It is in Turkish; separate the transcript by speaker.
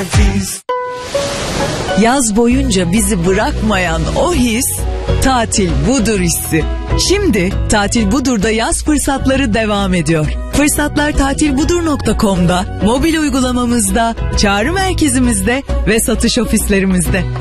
Speaker 1: Terfiz.
Speaker 2: Yaz boyunca bizi bırakmayan o his, Tatil Budur hissi. Şimdi Tatil Budur'da yaz fırsatları devam ediyor. Fırsatlar tatilbudur.com'da, mobil uygulamamızda, çağrı merkezimizde ve satış ofislerimizde.